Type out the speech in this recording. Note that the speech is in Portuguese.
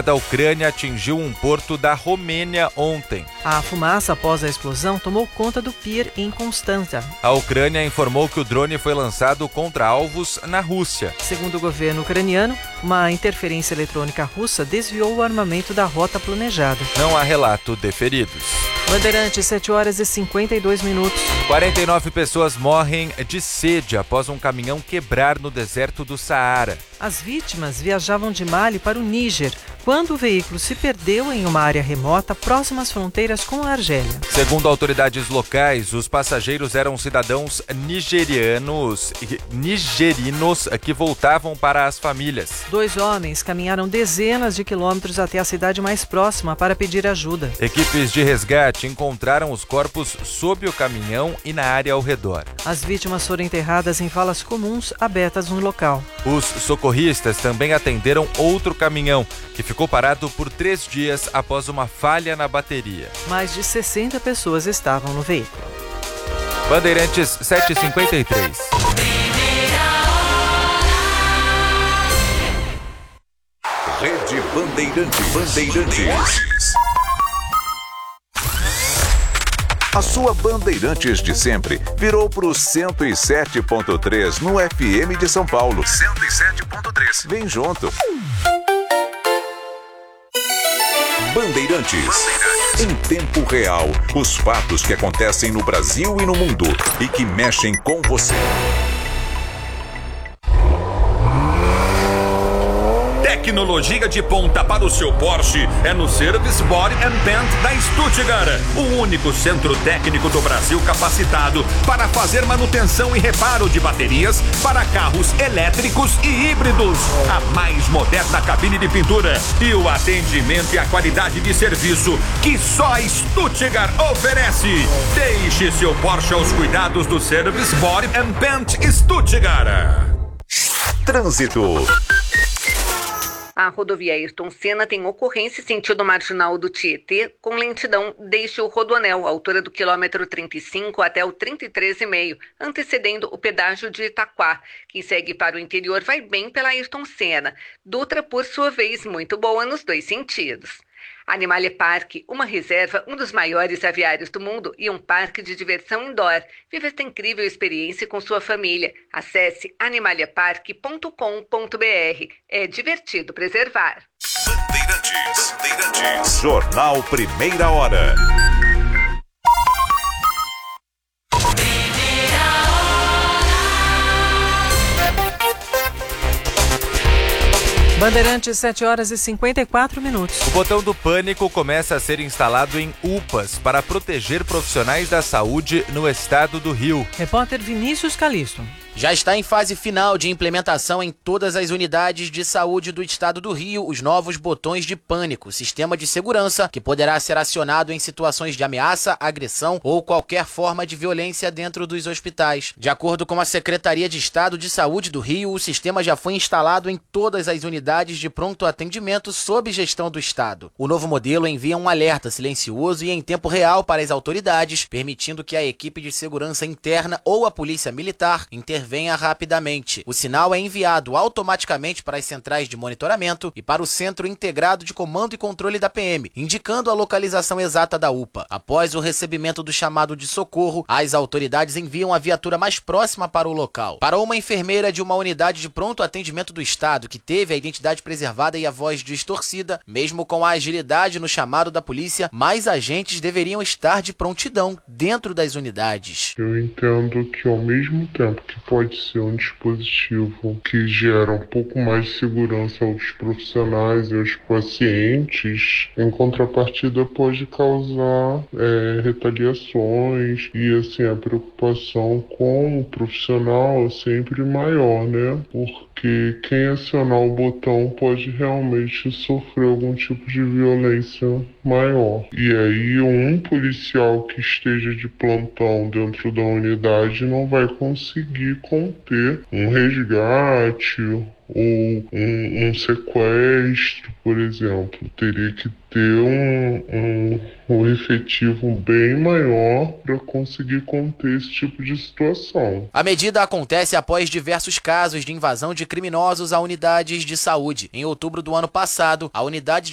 da Ucrânia atingiu um porto da Romênia ontem. A fumaça após a explosão tomou conta do pier em Constanța. A Ucrânia informou que o drone foi lançado contra alvos na Rússia. Segundo o governo ucraniano, uma interferência eletrônica russa desviou o armamento da rota planejada. Não há relato de feridos. Bandeirantes, 7h52. 49 pessoas morrem de sede após um caminhão quebrar no deserto do Saara. As vítimas viajavam de Mali para o Níger, quando o veículo se perdeu em uma área remota próxima às fronteiras com a Argélia. Segundo autoridades locais, os passageiros eram cidadãos nigerinos que voltavam para as famílias. 2 homens caminharam dezenas de quilômetros até a cidade mais próxima para pedir ajuda. Equipes de resgate encontraram os corpos sob o caminhão e na área ao redor. As vítimas foram enterradas em valas comuns abertas no local. Os socorristas também atenderam outro caminhão, que ficou parado por 3 dias após uma falha na bateria. Mais de 60 pessoas estavam no veículo. Bandeirantes, 7h53. Rede Bandeirantes. A sua Bandeirantes de sempre virou pro 107.3 no FM de São Paulo. 107.3. Vem junto. Bandeirantes. Em tempo real, os fatos que acontecem no Brasil e no mundo e que mexem com você. Tecnologia de ponta para o seu Porsche é no Service Body and Paint da Stuttgart, o único centro técnico do Brasil capacitado para fazer manutenção e reparo de baterias para carros elétricos e híbridos. A mais moderna cabine de pintura e o atendimento e a qualidade de serviço que só a Stuttgart oferece. Deixe seu Porsche aos cuidados do Service Body and Paint Stuttgart. Trânsito. A rodovia Ayrton Senna tem ocorrência sentido marginal do Tietê com lentidão desde o Rodoanel, altura do quilômetro 35 até o 33,5, antecedendo o pedágio de Itaquá. Quem segue para o interior vai bem pela Ayrton Senna. Dutra, por sua vez, muito boa nos 2 sentidos. Animalia Park, uma reserva, um dos maiores aviários do mundo e um parque de diversão indoor. Viva esta incrível experiência com sua família. Acesse animaliapark.com.br. É divertido preservar. Bandeirantes. Jornal Primeira Hora. Bandeirantes, 7h54. O botão do pânico começa a ser instalado em UPAs para proteger profissionais da saúde no estado do Rio. Repórter Vinícius Calisto. Já está em fase final de implementação em todas as unidades de saúde do estado do Rio os novos botões de pânico, sistema de segurança que poderá ser acionado em situações de ameaça, agressão ou qualquer forma de violência dentro dos hospitais. De acordo com a Secretaria de Estado de Saúde do Rio, o sistema já foi instalado em todas as unidades de pronto atendimento sob gestão do estado. O novo modelo envia um alerta silencioso e em tempo real para as autoridades, permitindo que a equipe de segurança interna ou a polícia militar intervenha rapidamente. O sinal é enviado automaticamente para as centrais de monitoramento e para o Centro Integrado de Comando e Controle da PM, indicando a localização exata da UPA. Após o recebimento do chamado de socorro, as autoridades enviam a viatura mais próxima para o local. Para uma enfermeira de uma unidade de pronto atendimento do estado que teve a identidade preservada e a voz distorcida, mesmo com a agilidade no chamado da polícia, mais agentes deveriam estar de prontidão dentro das unidades. Eu entendo que ao mesmo tempo que pode ser um dispositivo que gera um pouco mais de segurança aos profissionais e aos pacientes, em contrapartida pode causar retaliações e assim a preocupação com o profissional é sempre maior, né? Porque quem acionar o botão pode realmente sofrer algum tipo de violência maior. E aí um policial que esteja de plantão dentro da unidade não vai conseguir conter um resgate ou um sequestro, por exemplo. Teria que ter um efetivo bem maior para conseguir conter esse tipo de situação. A medida acontece após diversos casos de invasão de criminosos a unidades de saúde. Em outubro do ano passado, a unidade